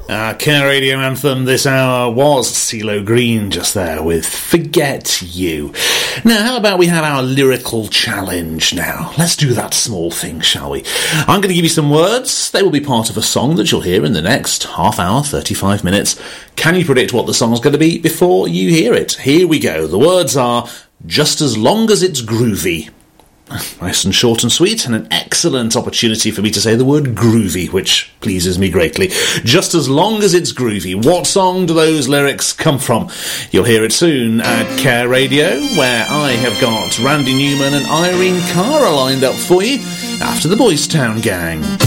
Care Radio Anthem this hour was CeeLo Green just there with Forget You. Now, how about we have our lyrical challenge now? Let's do that small thing, shall we? I'm going to give you some words. They will be part of a song that you'll hear in the next half hour, 35 minutes. Can you predict what the song's going to be before you hear it? Here we go. The words are Just As Long As It's Groovy. Nice and short and sweet, and an excellent opportunity for me to say the word groovy, which pleases me greatly. Just as long as it's groovy. What song do those lyrics come from? You'll hear it soon at Care Radio, where I have got Randy Newman and Irene Cara lined up for you after the Boys Town Gang.